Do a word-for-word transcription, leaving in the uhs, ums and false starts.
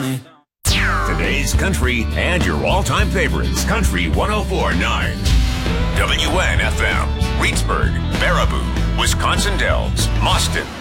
me. Today's country and your all-time favorites. Country one oh four point nine. W N F M. Reedsburg, Baraboo, Wisconsin Dells, Mauston,